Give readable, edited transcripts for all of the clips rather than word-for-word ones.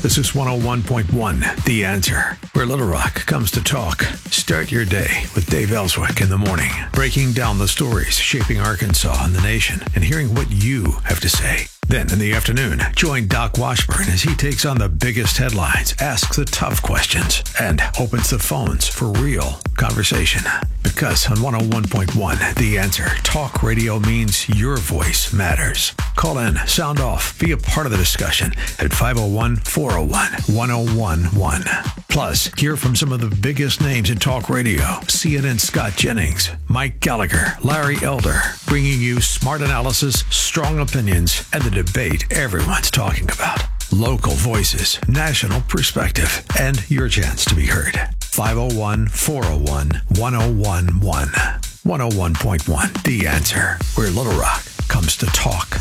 This is 101.1 The Answer, where Little Rock comes to talk. Start your day with Dave Ellswick in the morning, breaking down the stories shaping Arkansas and the nation and hearing what you have to say. Then in the afternoon, join Doc Washburn as he takes on the biggest headlines, asks the tough questions, and opens the phones for real conversation. Because on 101.1 The Answer, talk radio means your voice matters. Call in, sound off, be a part of the discussion at 501-401-1011. Plus, hear from some of the biggest names in talk radio. CNN Scott Jennings, Mike Gallagher, Larry Elder, bringing you smart analysis, strong opinions, and the debate everyone's talking about. Local voices, national perspective, and your chance to be heard. 501-401-1011. 101.1 The Answer, where Little Rock comes to talk.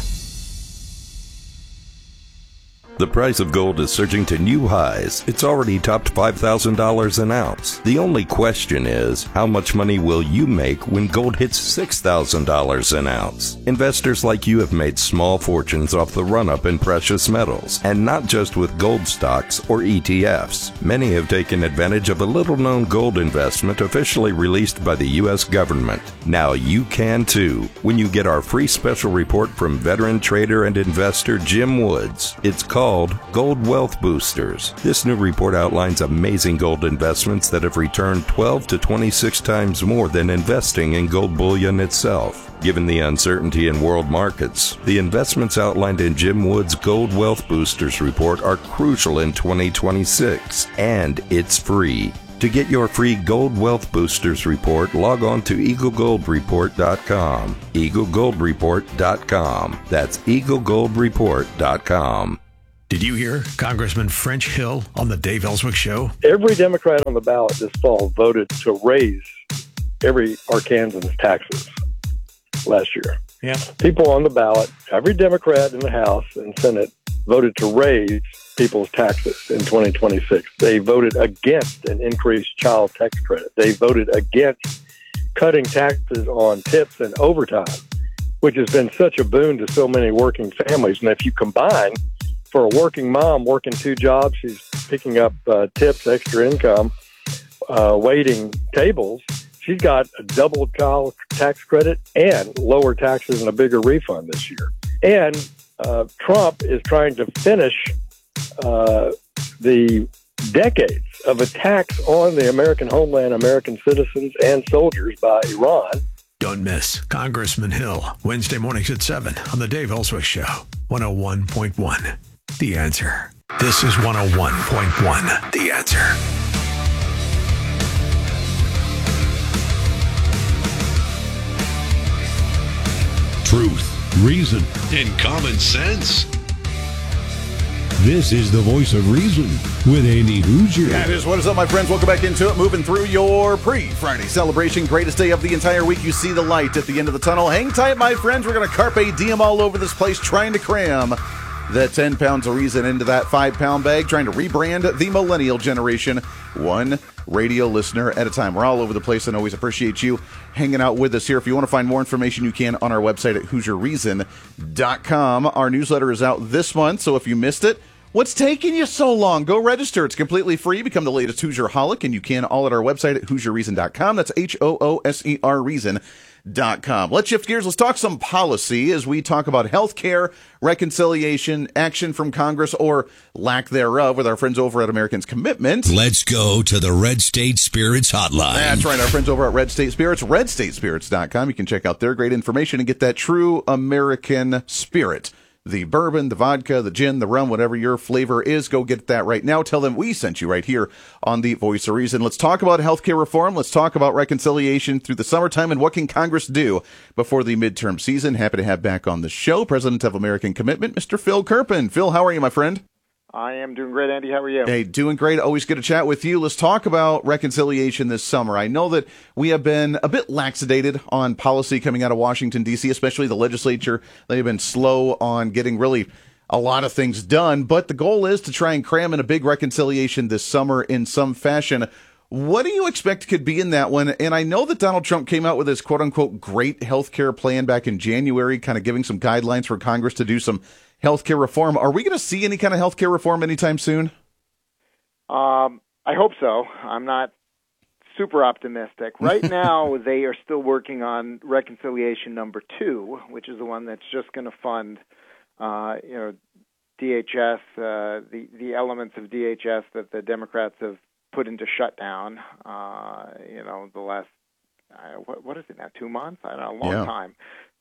The price of gold is surging to new highs. It's already topped $5,000 an ounce. The only question is, how much money will you make when gold hits $6,000 an ounce? Investors like you have made small fortunes off the run-up in precious metals, and not just with gold stocks or ETFs. Many have taken advantage of a little-known gold investment officially released by the U.S. government. Now you can too, when you get our free special report from veteran trader and investor Jim Woods. It's called Gold Wealth Boosters. This new report outlines amazing gold investments that have returned 12 to 26 times more than investing in gold bullion itself. Given the uncertainty in world markets, the investments outlined in Jim Woods' Gold Wealth Boosters report are crucial in 2026, and it's free. To get your free Gold Wealth Boosters report, log on to EagleGoldReport.com. EagleGoldReport.com. That's EagleGoldReport.com. Did you hear Congressman French Hill on the Dave Ellswick Show? Every Democrat on the ballot this fall voted to raise every Arkansan's taxes last year. Yeah. People on the ballot, every Democrat in the House and Senate voted to raise people's taxes in 2026. They voted against an increased child tax credit. They voted against cutting taxes on tips and overtime, which has been such a boon to so many working families. And if you combine, for a working mom working two jobs, she's picking up tips, extra income, waiting tables. She's got a double child tax credit and lower taxes and a bigger refund this year. And Trump is trying to finish the decades of attacks on the American homeland, American citizens, and soldiers by Iran. Don't miss Congressman Hill, Wednesday mornings at 7 on the Dave Ellswick Show, 101.1 The Answer. This is 101.1 The Answer. Truth, reason, and common sense. This is the voice of reason with Andy Hoosier. That is what is up, my friends. Welcome back into it. Moving through your pre-Friday celebration. Greatest day of the entire week. You see the light at the end of the tunnel. Hang tight, my friends. We're going to carpe diem all over this place, trying to cram that 10 pounds of reason into that 5-pound bag, trying to rebrand the millennial generation, one radio listener at a time. We're all over the place and always appreciate you hanging out with us here. If you want to find more information, you can on our website at HoosierReason.com. Our newsletter is out this month, so if you missed it, what's taking you so long? Go register. It's completely free. Become the latest Hoosier-holic, and you can all at our website at HoosierReason.com. That's HOOSER Reason.com. Let's shift gears. Let's talk some policy as we talk about health care, reconciliation, action from Congress, or lack thereof with our friends over at Americans Commitment. Let's go to the Red State Spirits Hotline. That's right. Our friends over at Red State Spirits, redstatespirits.com. You can check out their great information and get that true American spirit. The bourbon, the vodka, the gin, the rum, whatever your flavor is, go get that right now. Tell them we sent you right here on the Voice of Reason. Let's talk about healthcare reform. Let's talk about reconciliation through the summertime and what can Congress do before the midterm season. Happy to have back on the show President of American Commitment, Mr. Phil Kerpen. Phil, how are you, my friend? I am doing great, Andy. How are you? Hey, doing great. Always good to chat with you. Let's talk about reconciliation this summer. I know that we have been a bit laxated on policy coming out of Washington, D.C., especially the legislature. They've been slow on getting really a lot of things done, but the goal is to try and cram in a big reconciliation this summer in some fashion. What do you expect could be in that one? And I know that Donald Trump came out with his quote-unquote great health care plan back in January, kind of giving some guidelines for Congress to do some healthcare reform. Are we going to see any kind of healthcare reform anytime soon? I hope so. I'm not super optimistic. Right now, they are still working on reconciliation number 2, which is the one that's just going to fund, DHS, the elements of DHS that the Democrats have put into shutdown. The last, what is it now? 2 months? I don't know, a long time.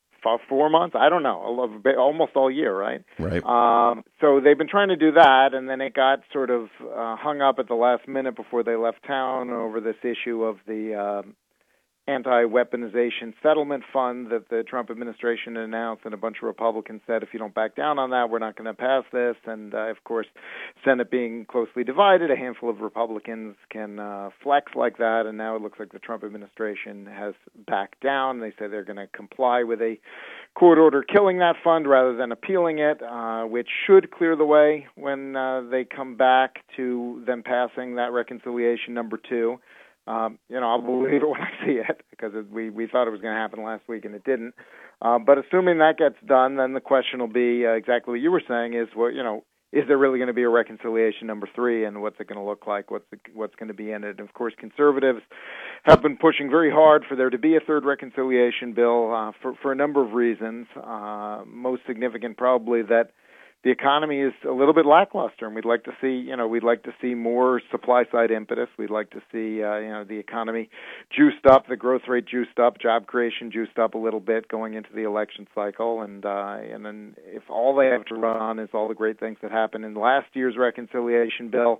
4 months? I don't know. Almost all year, right? Right. So they've been trying to do that, and then it got sort of hung up at the last minute before they left town over this issue of the anti-weaponization settlement fund that the Trump administration announced, and a bunch of Republicans said, if you don't back down on that, we're not going to pass this. And, of course, Senate being closely divided, a handful of Republicans can flex like that, and now it looks like the Trump administration has backed down. They say they're going to comply with a court order killing that fund rather than appealing it, which should clear the way when they come back to them passing that reconciliation number 2. I'll believe it when I see it, because we thought it was going to happen last week and it didn't. But assuming that gets done, then the question will be exactly what you were saying: is is there really going to be a reconciliation number 3, and what's it going to look like? What's going to be in it? And of course, conservatives have been pushing very hard for there to be a third reconciliation bill for a number of reasons. Most significant, probably, that the economy is a little bit lackluster, and we'd like to see more supply side impetus. We'd like to see the economy juiced up, the growth rate juiced up, job creation juiced up a little bit going into the election cycle, and then if all they have to run on is all the great things that happened in last year's reconciliation bill,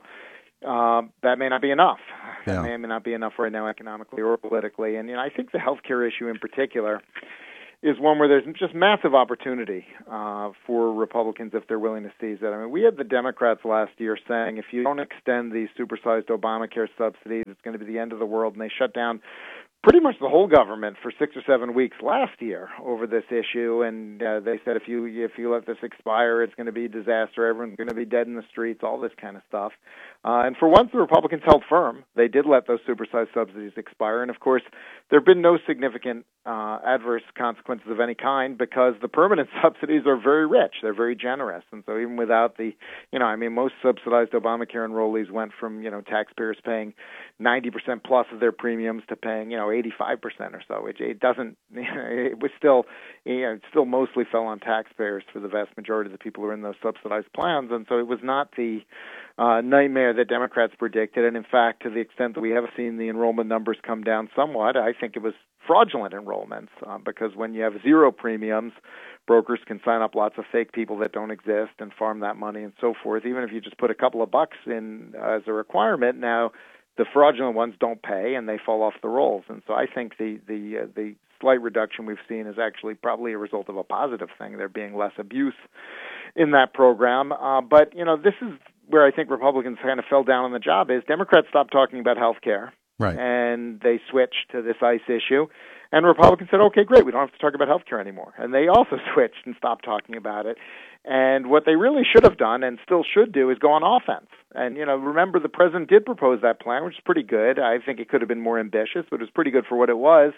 that may not be enough. Yeah. That may not be enough right now, economically or politically. And I think the healthcare issue in particular is one where there's just massive opportunity for Republicans if they're willing to seize it. I mean, we had the Democrats last year saying if you don't extend the supersized Obamacare subsidies, it's going to be the end of the world, and they shut down pretty much the whole government for 6 or 7 weeks last year over this issue, and they said if you let this expire, it's going to be a disaster. Everyone's going to be dead in the streets, all this kind of stuff. And for once, the Republicans held firm. They did let those supersized subsidies expire, and of course, there have been no significant adverse consequences of any kind because the permanent subsidies are very rich. They're very generous, and so even without the, most subsidized Obamacare enrollees went from, taxpayers paying 90% plus of their premiums to paying, 85% or so. It doesn't. It was still, it still mostly fell on taxpayers for the vast majority of the people who are in those subsidized plans, and so it was not the nightmare that Democrats predicted. And in fact, to the extent that we have seen the enrollment numbers come down somewhat, I think it was fraudulent enrollments because when you have zero premiums, brokers can sign up lots of fake people that don't exist and farm that money and so forth. Even if you just put a couple of bucks in as a requirement, now the fraudulent ones don't pay and they fall off the rolls. And so I think the slight reduction we've seen is actually probably a result of a positive thing. There being less abuse in that program. But this is where I think Republicans kind of fell down on the job is Democrats stopped talking about health care. Right. And they switched to this ICE issue. And Republicans said, okay, great, we don't have to talk about health care anymore. And they also switched and stopped talking about it. And what they really should have done and still should do is go on offense. And, remember the president did propose that plan, which is pretty good. I think it could have been more ambitious, but it was pretty good for what it was.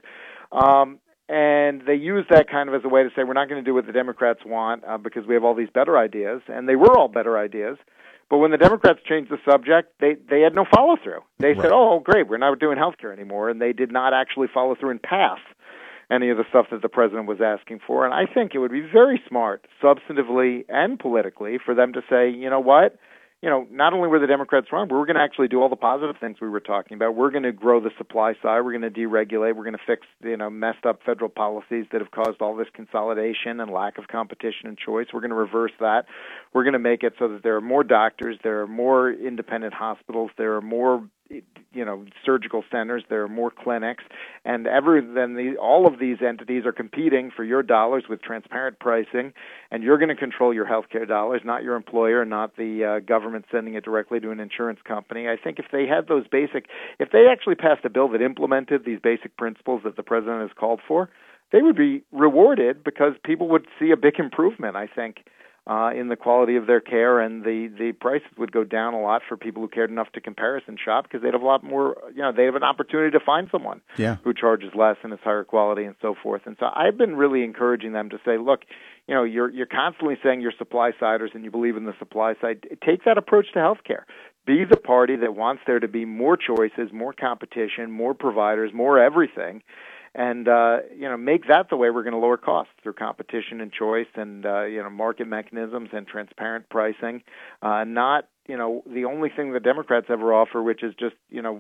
And they used that kind of as a way to say, we're not going to do what the Democrats want because we have all these better ideas. And they were all better ideas. But when the Democrats changed the subject, they had no follow-through. They said, oh, great, we're not doing health care anymore. And they did not actually follow through and pass any of the stuff that the president was asking for. And I think it would be very smart, substantively and politically, for them to say, you know what? Not only were the Democrats wrong, but we're going to actually do all the positive things we were talking about. We're going to grow the supply side. We're going to deregulate. We're going to fix, messed up federal policies that have caused all this consolidation and lack of competition and choice. We're going to reverse that. We're going to make it so that there are more doctors, there are more independent hospitals, there are more surgical centers, there are more clinics, and all of these entities are competing for your dollars with transparent pricing, and you're going to control your health care dollars, not your employer, not the government sending it directly to an insurance company. I think if they had if they actually passed a bill that implemented these basic principles that the president has called for, they would be rewarded because people would see a big improvement, I think, in the quality of their care, and the prices would go down a lot for people who cared enough to comparison shop, because they'd have a lot more, they have an opportunity to find someone who charges less and is higher quality and so forth. And so I've been really encouraging them to say, look, you're constantly saying you're supply siders and you believe in the supply side. Take that approach to healthcare. Be the party that wants there to be more choices, more competition, more providers, more everything. And, make that the way we're going to lower costs, through competition and choice and, market mechanisms and transparent pricing. Not, the only thing the Democrats ever offer, which is just,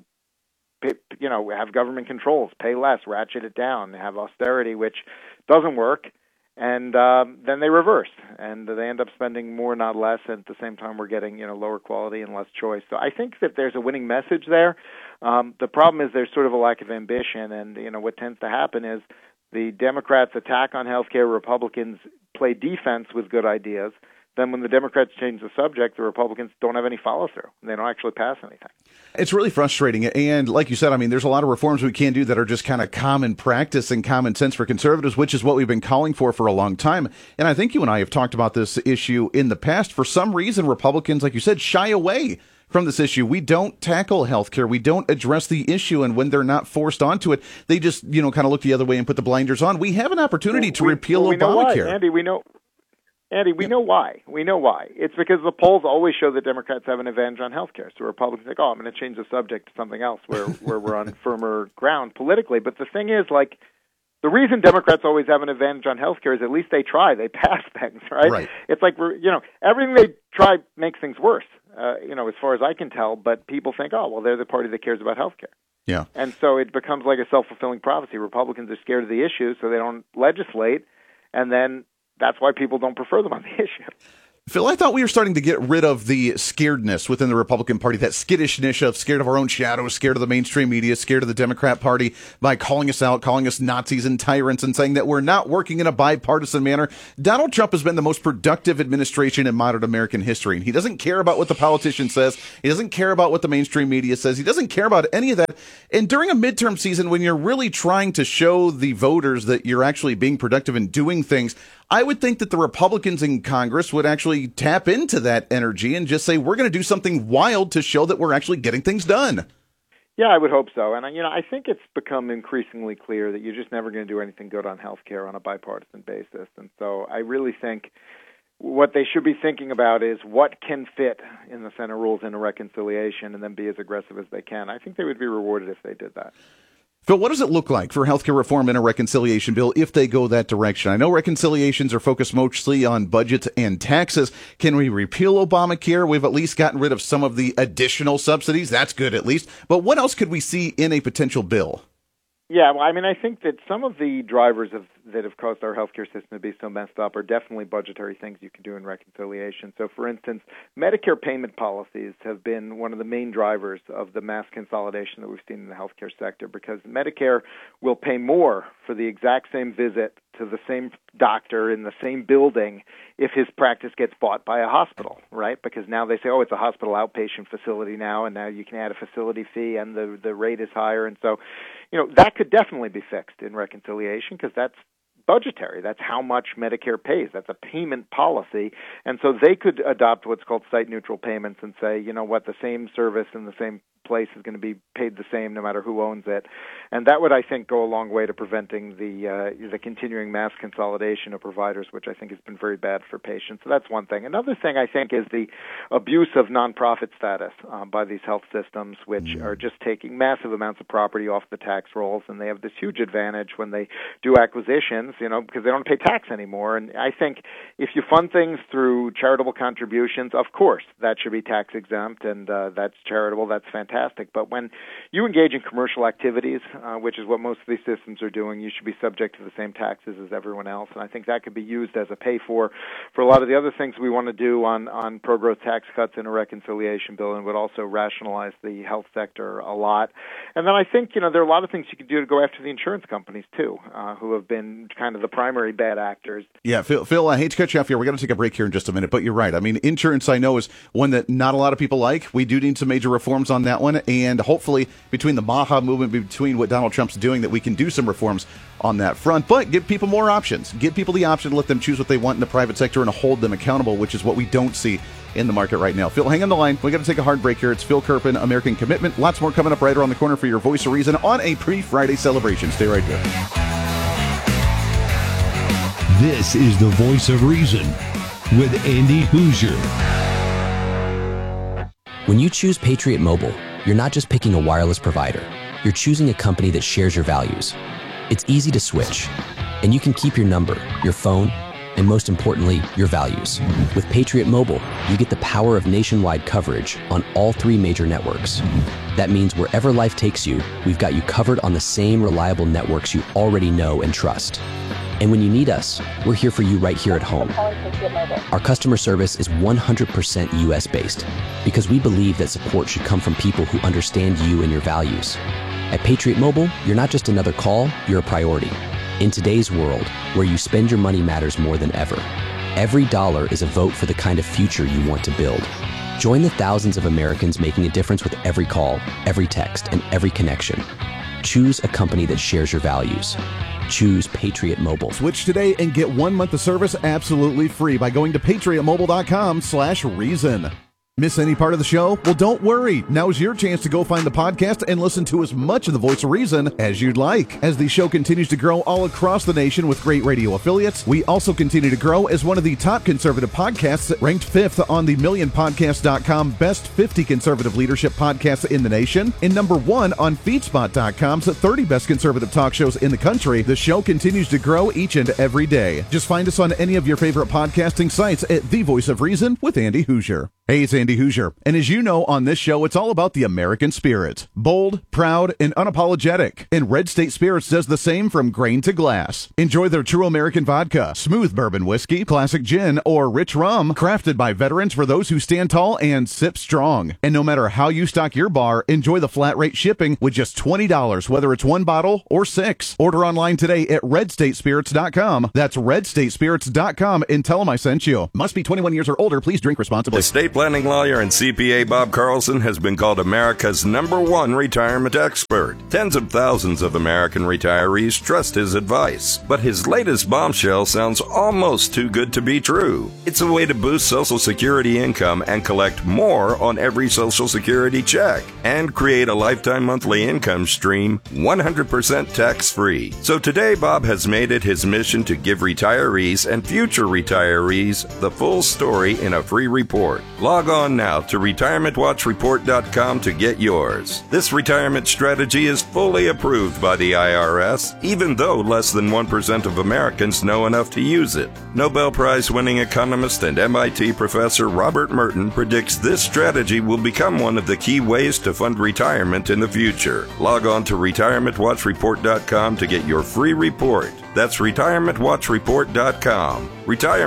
have government controls, pay less, ratchet it down, have austerity, which doesn't work. And then they reverse, and they end up spending more, not less. And at the same time, we're getting lower quality and less choice. So I think that there's a winning message there. The problem is there's sort of a lack of ambition, and what tends to happen is the Democrats attack on healthcare, Republicans play defense with good ideas. Then when the Democrats change the subject, the Republicans don't have any follow-through. They don't actually pass anything. It's really frustrating. And like you said, there's a lot of reforms we can do that are just kind of common practice and common sense for conservatives, which is what we've been calling for a long time. And I think you and I have talked about this issue in the past. For some reason, Republicans, like you said, shy away from this issue. We don't tackle healthcare. We don't address the issue. And when they're not forced onto it, they just, kind of look the other way and put the blinders on. We have an opportunity to repeal Obamacare. Andy, we know why. We know why. It's because the polls always show that Democrats have an advantage on health care. So Republicans think, I'm going to change the subject to something else where we're on firmer ground politically. But the thing is, the reason Democrats always have an advantage on health care is at least they try. They pass things, right? It's like, everything they try makes things worse, as far as I can tell. But people think, they're the party that cares about health care. Yeah. And so it becomes like a self-fulfilling prophecy. Republicans are scared of the issue, so they don't legislate. And then that's why people don't prefer them on the issue. Phil, I thought we were starting to get rid of the scaredness within the Republican Party, that skittishness of scared of our own shadows, scared of the mainstream media, scared of the Democrat Party by calling us out, calling us Nazis and tyrants, and saying that we're not working in a bipartisan manner. Donald Trump has been the most productive administration in modern American history, and he doesn't care about what the politician says. He doesn't care about what the mainstream media says. He doesn't care about any of that. And during a midterm season, when you're really trying to show the voters that you're actually being productive and doing things, I would think that the Republicans in Congress would actually tap into that energy and just say, we're going to do something wild to show that we're actually getting things done. Yeah, I would hope so. And, I think it's become increasingly clear that you're just never going to do anything good on health care on a bipartisan basis. And so I really think what they should be thinking about is what can fit in the Senate rules into reconciliation and then be as aggressive as they can. I think they would be rewarded if they did that. Phil, what does it look like for healthcare reform in a reconciliation bill if they go that direction? I know reconciliations are focused mostly on budgets and taxes. Can we repeal Obamacare? We've at least gotten rid of some of the additional subsidies. That's good, at least. But what else could we see in a potential bill? Yeah, well, I think that some of the drivers that have caused our healthcare system to be so messed up are definitely budgetary things you can do in reconciliation. So, for instance, Medicare payment policies have been one of the main drivers of the mass consolidation that we've seen in the healthcare sector, because Medicare will pay more for the exact same visit to the same doctor in the same building if his practice gets bought by a hospital, right? Because now they say, it's a hospital outpatient facility now, and now you can add a facility fee, and the rate is higher. And so, that could definitely be fixed in reconciliation, because that's budgetary. That's how much Medicare pays. That's a payment policy. And so they could adopt what's called site-neutral payments and say, the same service in the same place is going to be paid the same no matter who owns it. And that would, I think, go a long way to preventing the continuing mass consolidation of providers, which I think has been very bad for patients. So that's one thing. Another thing, I think, is the abuse of nonprofit status by these health systems, which are just taking massive amounts of property off the tax rolls, and they have this huge advantage when they do acquisitions, because they don't pay tax anymore. And I think if you fund things through charitable contributions, of course, that should be tax exempt, and that's charitable, that's fantastic. But when you engage in commercial activities, which is what most of these systems are doing, you should be subject to the same taxes as everyone else. And I think that could be used as a pay-for a lot of the other things we want to do on pro-growth tax cuts in a reconciliation bill, and would also rationalize the health sector a lot. And then I think, there are a lot of things you can do to go after the insurance companies, too, who have been kind kind of the primary bad actors. Yeah, Phil, I hate to cut you off here. We got to take a break here in just a minute, but you're right. I mean, insurance, I know, is one that not a lot of people like. We do need some major reforms on that one, and hopefully between the MAHA movement, between what Donald Trump's doing, that we can do some reforms on that front, but give people more options. Give people the option to let them choose what they want in the private sector and hold them accountable, which is what we don't see in the market right now. Phil, hang on the line. We got to take a hard break here. It's Phil Kerpen, American Commitment. Lots more coming up right around the corner for your Voice of Reason on a pre-Friday celebration. Stay right there. This is the Voice of Reason with Andy Hoosier. When you choose Patriot Mobile, you're not just picking a wireless provider. You're choosing a company that shares your values. It's easy to switch, and you can keep your number, your phone, and most importantly, your values. With Patriot Mobile, you get the power of nationwide coverage on all 3 major networks. That means wherever life takes you, we've got you covered on the same reliable networks you already know and trust. And when you need us, we're here for you right here at home. Our customer service is 100% US-based because we believe that support should come from people who understand you and your values. At Patriot Mobile, you're not just another call, you're a priority. In today's world, where you spend your money matters more than ever, every dollar is a vote for the kind of future you want to build. Join the thousands of Americans making a difference with every call, every text, and every connection. Choose a company that shares your values. Choose Patriot Mobile. Switch today and get 1 month of service absolutely free by going to patriotmobile.com/reason. Miss any part of the show? Well, don't worry. Now's your chance to go find the podcast and listen to as much of the Voice of Reason as you'd like. As the show continues to grow all across the nation with great radio affiliates, we also continue to grow as one of the top conservative podcasts, ranked 5th on the MillionPodcast.com Best 50 Conservative Leadership Podcasts in the nation, and number 1 on FeedSpot.com's 30 Best Conservative Talk Shows in the country. The show continues to grow each and every day. Just find us on any of your favorite podcasting sites at The Voice of Reason with Andy Hoosier. Hey, it's Andy Hoosier, and as you know, on this show, it's all about the American spirit. Bold, proud, and unapologetic. And Red State Spirits does the same from grain to glass. Enjoy their true American vodka, smooth bourbon whiskey, classic gin, or rich rum, crafted by veterans for those who stand tall and sip strong. And no matter how you stock your bar, enjoy the flat rate shipping with just $20, whether it's 1 bottle or 6. Order online today at redstatespirits.com. That's redstatespirits.com, and tell them I sent you. Must be 21 years or older. Please drink responsibly. Estate planning lawyer and CPA Bob Carlson has been called America's #1 retirement expert. Tens of thousands of American retirees trust his advice, but his latest bombshell sounds almost too good to be true. It's a way to boost Social Security income and collect more on every Social Security check and create a lifetime monthly income stream 100% tax-free. So today, Bob has made it his mission to give retirees and future retirees the full story in a free report. Log on now to retirementwatchreport.com to get yours. This retirement strategy is fully approved by the IRS, even though less than 1% of Americans know enough to use it. Nobel Prize-winning economist and MIT professor Robert Merton predicts this strategy will become one of the key ways to fund retirement in the future. Log on to retirementwatchreport.com to get your free report. That's retirementwatchreport.com.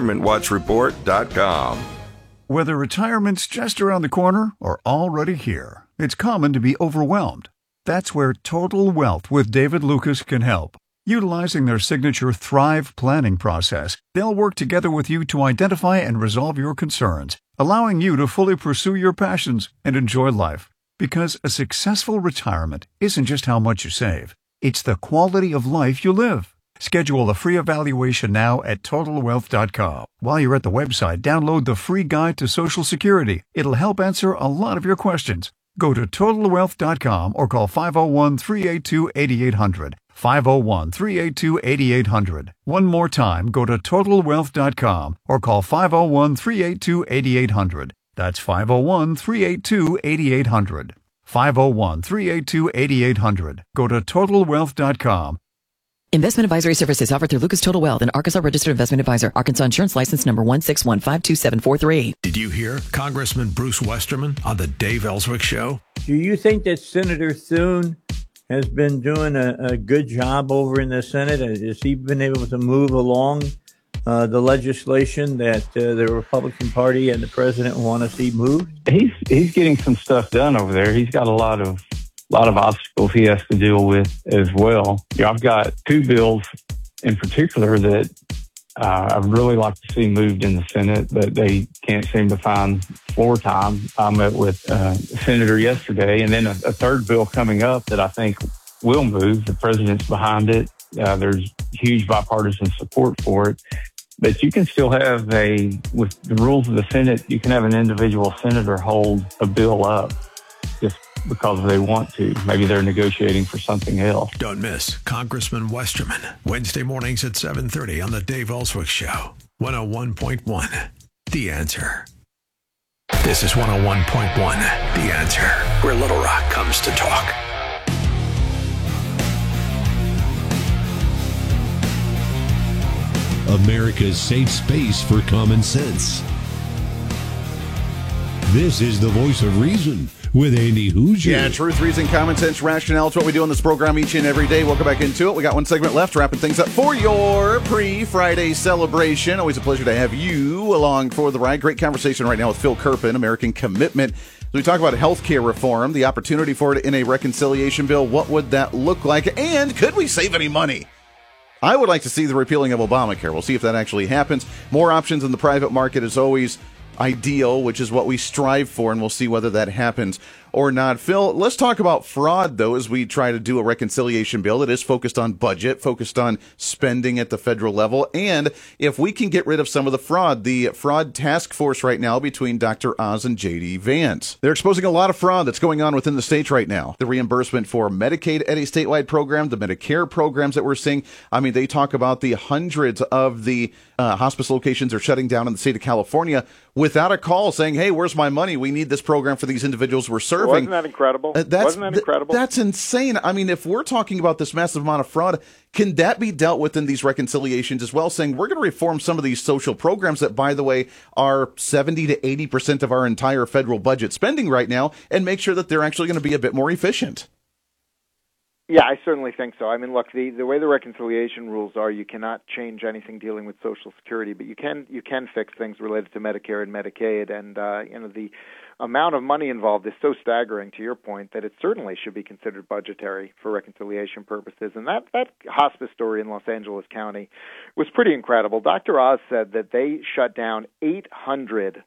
retirementwatchreport.com. Whether retirement's just around the corner or already here, it's common to be overwhelmed. That's where Total Wealth with David Lucas can help. Utilizing their signature Thrive planning process, they'll work together with you to identify and resolve your concerns, allowing you to fully pursue your passions and enjoy life. Because a successful retirement isn't just how much you save, it's the quality of life you live. Schedule a free evaluation now at TotalWealth.com. While you're at the website, download the free guide to Social Security. It'll help answer a lot of your questions. Go to TotalWealth.com or call 501-382-8800. 501-382-8800. One more time, go to TotalWealth.com or call 501-382-8800. That's 501-382-8800. 501-382-8800. Go to TotalWealth.com. Investment advisory services offered through Lucas Total Wealth, an Arkansas registered investment advisor. Arkansas insurance license number 161527443. Did you hear Congressman Bruce Westerman on the Dave Ellswick Show? Do you think that Senator Thune has been doing a good job over in the Senate? Has he been able to move along the legislation that the Republican Party and the president want to see moved? He's getting some stuff done over there. He's got a lot of obstacles he has to deal with as well. I've got 2 bills in particular that I'd really like to see moved in the Senate, but they can't seem to find floor time. I met with a senator yesterday, and then a third bill coming up that I think will move. The president's behind it. There's huge bipartisan support for it. But you can still have with the rules of the Senate, you can have an individual senator hold a bill up just because they want to. Maybe they're negotiating for something else. Don't miss Congressman Westerman, Wednesday mornings at 7:30 on the Dave Ellswick Show. 101.1, The Answer. This is 101.1, The Answer, where Little Rock comes to talk. America's safe space for common sense. This is the voice of reason with Andy Hoosier. Yeah, truth, reason, common sense, rationale. It's what we do on this program each and every day. Welcome back into it. We got one segment left, wrapping things up for your pre-Friday celebration. Always a pleasure to have you along for the ride. Great conversation right now with Phil Kerpen, American Commitment. So we talk about health care reform, the opportunity for it in a reconciliation bill. What would that look like? And could we save any money? I would like to see the repealing of Obamacare. We'll see if that actually happens. More options in the private market is always ideal, which is what we strive for, and we'll see whether that happens or not. Phil, let's talk about fraud, though, as we try to do a reconciliation bill that is focused on budget, focused on spending at the federal level, and if we can get rid of some of the fraud task force right now between Dr. Oz and J.D. Vance. They're exposing a lot of fraud that's going on within the states right now. The reimbursement for Medicaid at a statewide program, the Medicare programs that we're seeing. I mean, they talk about the hundreds of the hospice locations are shutting down in the state of California without a call saying, hey, where's my money? We need this program for these individuals we're serving. Wasn't that incredible? Wasn't that incredible? That's insane. I mean, if we're talking about this massive amount of fraud, can that be dealt with in these reconciliations as well, saying we're going to reform some of these social programs that, by the way, are 70 to 80% of our entire federal budget spending right now, and make sure that they're actually going to be a bit more efficient? Yeah, I certainly think so. I mean, look, the way the reconciliation rules are, you cannot change anything dealing with Social Security, but you can fix things related to Medicare and Medicaid, and the amount of money involved is so staggering, to your point, that it certainly should be considered budgetary for reconciliation purposes. And that hospice story in Los Angeles County was pretty incredible. Dr. Oz said that they shut down 800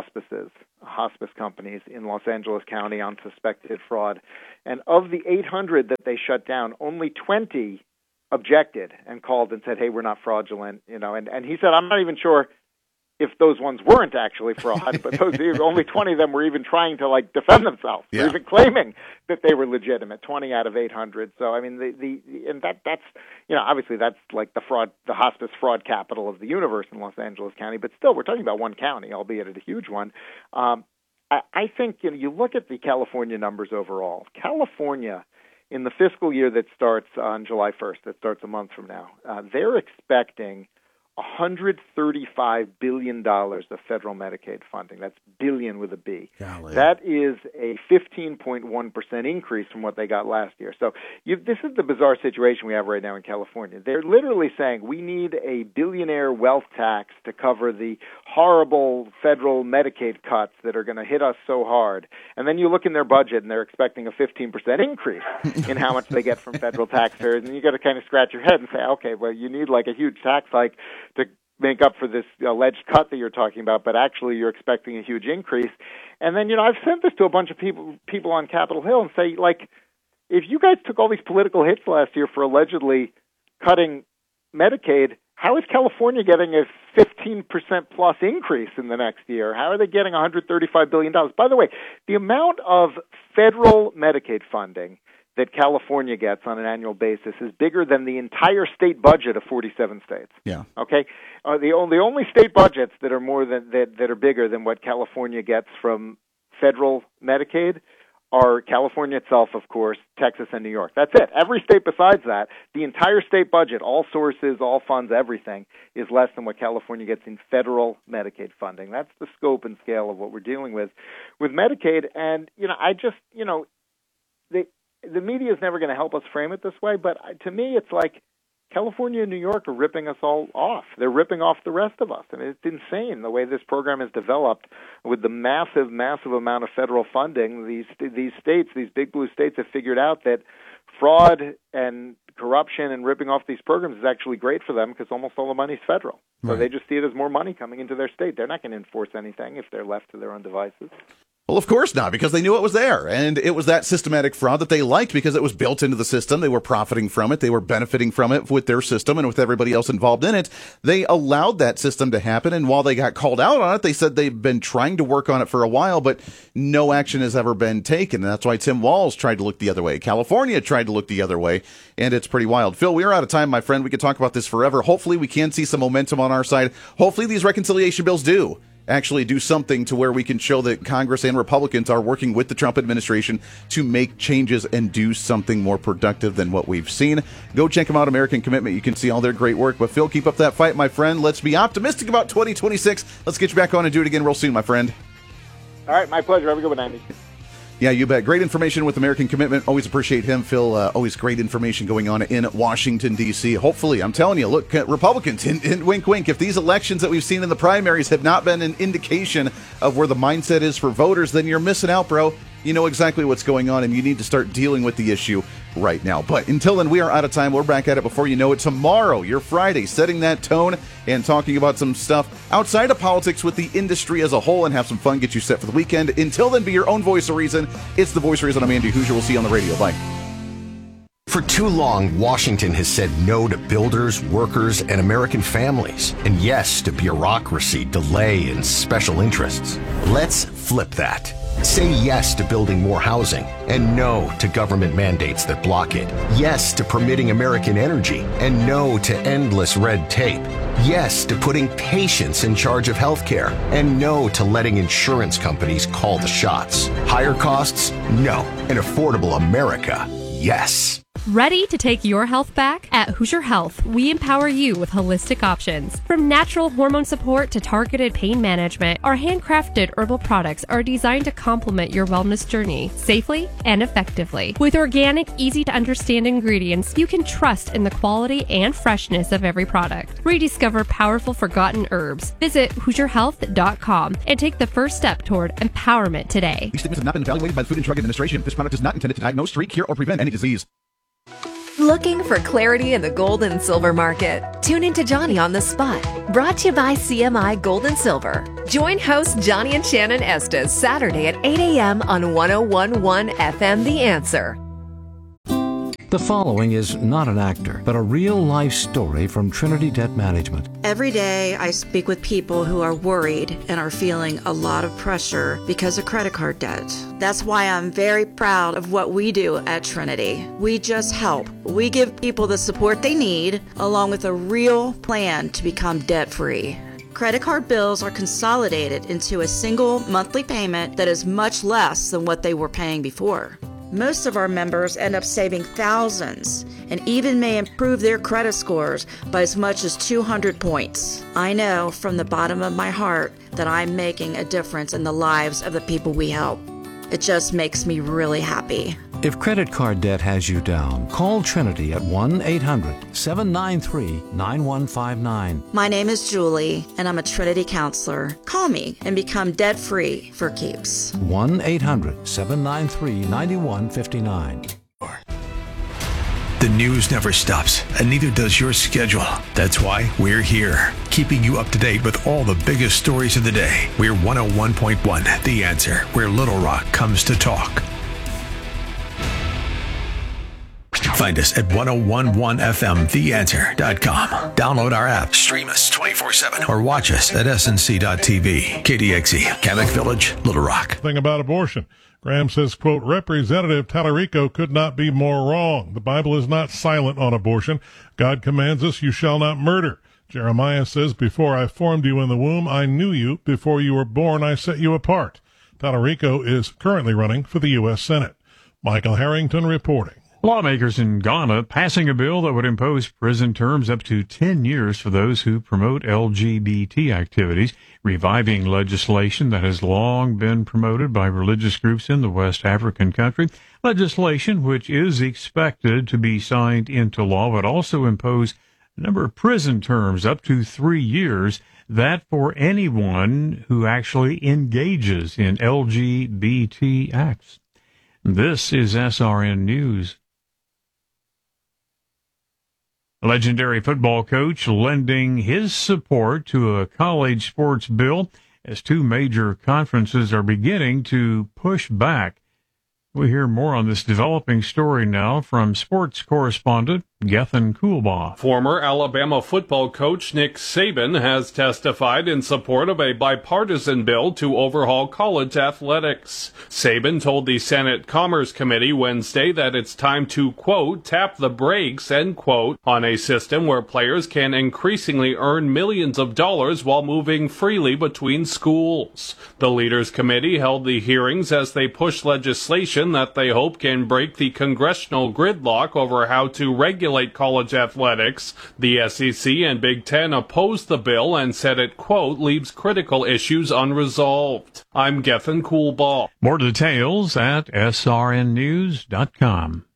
hospice companies in Los Angeles County on suspected fraud. And of the 800 that they shut down, only 20 objected and called and said, hey, we're not fraudulent, and he said, I'm not even sure if those ones weren't actually fraud, but only 20 of them were even trying to defend themselves, or even claiming that they were legitimate. 20 out of 800. So I mean, that's obviously that's like the hospice fraud capital of the universe in Los Angeles County. But still, we're talking about one county, albeit at a huge one. I think you look at the California numbers overall. California, in the fiscal year that starts on July 1st, that starts a month from now, they're expecting $135 billion of federal Medicaid funding. That's billion with a B. Golly. That is a 15.1% increase from what they got last year. So this is the bizarre situation we have right now in California. They're literally saying we need a billionaire wealth tax to cover the horrible federal Medicaid cuts that are going to hit us so hard. And then you look in their budget and they're expecting a 15% increase in how much they get from federal taxpayers. And you got to kind of scratch your head and say, okay, well, you need a huge tax hike to make up for this alleged cut that you're talking about, but actually you're expecting a huge increase. And then, I've sent this to a bunch of people on Capitol Hill and say, if you guys took all these political hits last year for allegedly cutting Medicaid, how is California getting a 15% plus increase in the next year? How are they getting $135 billion? By the way, the amount of federal Medicaid funding that California gets on an annual basis is bigger than the entire state budget of 47 states. Yeah. Okay. The only state budgets that are more than that are bigger than what California gets from federal Medicaid are California itself, of course, Texas, and New York. That's it. Every state besides that, the entire state budget, all sources, all funds, everything, is less than what California gets in federal Medicaid funding. That's the scope and scale of what we're dealing with Medicaid. And the media is never going to help us frame it this way, but to me, it's like California and New York are ripping us all off. They're ripping off the rest of us. I mean, it's insane the way this program is developed with the massive, massive amount of federal funding. These states, these big blue states, have figured out that fraud and corruption and ripping off these programs is actually great for them because almost all the money is federal. So Right. they just see it as more money coming into their state. They're not going to enforce anything if they're left to their own devices. Well, of course not, because they knew it was there. And it was that systematic fraud that they liked because it was built into the system. They were profiting from it. They were benefiting from it with their system and with everybody else involved in it. They allowed that system to happen. And while they got called out on it, they said they've been trying to work on it for a while, but no action has ever been taken. And that's why Tim Walz tried to look the other way. California tried to look the other way. And it's pretty wild. Phil, we are out of time, my friend. We could talk about this forever. Hopefully we can see some momentum on our side. Hopefully these reconciliation bills do actually do something to where we can show that Congress and Republicans are working with the Trump administration to make changes and do something more productive than what we've seen. Go check them out, American Commitment. You can see all their great work. But Phil, keep up that fight, my friend. Let's be optimistic about 2026. Let's get you back on and do it again real soon, my friend. All right, my pleasure. Have a good one, Andy. Yeah, you bet. Great information with American Commitment. Always appreciate him, Phil. Always great information going on in Washington, D.C. Hopefully, I'm telling you, look, Republicans, wink, wink, if these elections that we've seen in the primaries have not been an indication of where the mindset is for voters, then you're missing out, bro. You know exactly what's going on, and you need to start dealing with the issue right now. But until then, we are out of time. We're back at it before you know it. Tomorrow, your Friday, setting that tone and talking about some stuff outside of politics with the industry as a whole and have some fun, get you set for the weekend. Until then, be your own voice of reason. It's the Voice of Reason. I'm Andy Hoosier. We'll see you on the radio. Bye. For too long, Washington has said no to builders, workers, and American families, and yes to bureaucracy, delay, and special interests. Let's flip that. Say yes to building more housing, and no to government mandates that block it. Yes to permitting American energy, and no to endless red tape. Yes to putting patients in charge of healthcare, and no to letting insurance companies call the shots. Higher costs? No. An affordable America? Yes. Ready to take your health back? At Hoosier Health, we empower you with holistic options. From natural hormone support to targeted pain management, our handcrafted herbal products are designed to complement your wellness journey safely and effectively. With organic, easy-to-understand ingredients, you can trust in the quality and freshness of every product. Rediscover powerful forgotten herbs. Visit HoosierHealth.com and take the first step toward empowerment today. These statements have not been evaluated by the Food and Drug Administration. This product is not intended to diagnose, treat, cure, or prevent any disease. Looking for clarity in the gold and silver market? Tune into Johnny on the Spot, brought to you by CMI Gold and Silver. Join hosts Johnny and Shannon Estes Saturday at 8 a.m. on 101.1 FM The Answer. The following is not an actor, but a real-life story from Trinity Debt Management. Every day I speak with people who are worried and are feeling a lot of pressure because of credit card debt. That's why I'm very proud of what we do at Trinity. We just help. We give people the support they need, along with a real plan to become debt-free. Credit card bills are consolidated into a single monthly payment that is much less than what they were paying before. Most of our members end up saving thousands and even may improve their credit scores by as much as 200 points. I know from the bottom of my heart that I'm making a difference in the lives of the people we help. It just makes me really happy. If credit card debt has you down, call Trinity at 1-800-793-9159. My name is Julie, and I'm a Trinity counselor. Call me and become debt-free for keeps. 1-800-793-9159. The news never stops, and neither does your schedule. That's why we're here, keeping you up to date with all the biggest stories of the day. We're 101.1 The Answer, where Little Rock comes to talk. Find us at 1011fmtheanswer.com. Download our app, stream us 24/7, or watch us at snc.tv. KDXE, Kamek Village, Little Rock. Thing about abortion. Graham says, quote, Representative Tallarico could not be more wrong. The Bible is not silent on abortion. God commands us, you shall not murder. Jeremiah says, before I formed you in the womb, I knew you. Before you were born, I set you apart. Tallarico is currently running for the U.S. Senate. Michael Harrington reporting. Lawmakers in Ghana passing a bill that would impose prison terms up to 10 years for those who promote LGBT activities, reviving legislation that has long been promoted by religious groups in the West African country. Legislation which is expected to be signed into law would also impose a number of prison terms up to 3 years, that for anyone who actually engages in LGBT acts. This is SRN News. Legendary football coach lending his support to a college sports bill as two major conferences are beginning to push back. We hear more on this developing story now from sports correspondent Gethin Coolbaugh. Former Alabama football coach Nick Saban has testified in support of a bipartisan bill to overhaul college athletics. Saban told the Senate Commerce Committee Wednesday that it's time to, quote, tap the brakes, end quote, on a system where players can increasingly earn millions of dollars while moving freely between schools. The Leaders Committee held the hearings as they push legislation that they hope can break the congressional gridlock over how to regulate college athletics. The SEC and Big Ten opposed the bill and said it, quote, leaves critical issues unresolved. I'm Gethin Coolbaugh. More details at srnnews.com.